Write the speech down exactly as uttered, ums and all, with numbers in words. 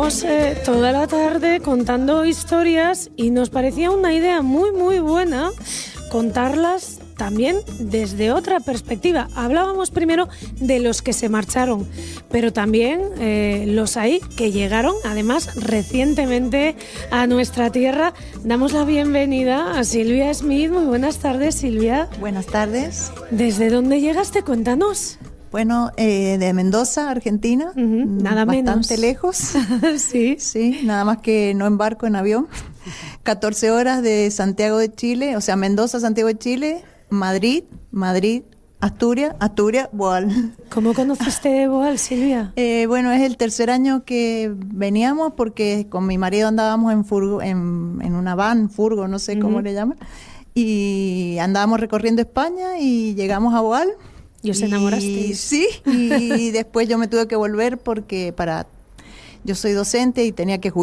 llevamos eh, toda la tarde contando historias y nos parecía una idea muy muy buena contarlas también desde otra perspectiva. Hablábamos primero de los que se marcharon, pero también eh, los hay que llegaron, además, recientemente a nuestra tierra. Damos la bienvenida a Silvia Smith. Muy buenas tardes, Silvia. Buenas tardes. ¿Desde dónde llegaste? Cuéntanos. Bueno, eh, de Mendoza, Argentina. Uh-huh, nada bastante menos. Bastante lejos. Sí. Sí, nada más que no embarco en avión. catorce horas de Santiago de Chile, o sea, Mendoza, Santiago de Chile, Madrid, Madrid, Asturias, Asturias, Boal. ¿Cómo conociste Boal, Silvia? Eh, bueno, es el tercer año que veníamos porque con mi marido andábamos en furgo, en, en una van, furgo, no sé cómo uh-huh. le llaman, y andábamos recorriendo España y llegamos a Boal. ¿Y os enamorasteis? Sí, y después yo me tuve que volver porque para yo soy docente y tenía que jubilar.